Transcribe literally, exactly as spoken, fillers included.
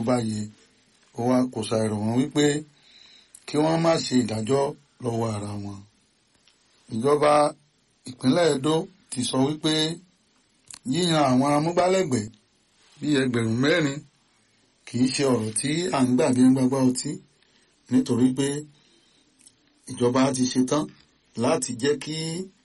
bá yẹ ó wá kò ṣàìrọ̀ wọ́n wípé kí wọ́n má ṣe ìdájọ́ lọ́wọ́ ara wọn. Ìjọba ìpínlẹ̀ Edo ti sọ wípé yíyan àwọn amúgbálẹ́gbẹ̀ẹ́ bíi ẹgbẹ̀rún mẹ́rin kì í ṣe ọ̀rọ̀ tí à ń gbà bí ń gbàgbá ọtí, nítorí pé ìjọba ti ṣetán láti jẹ́ kí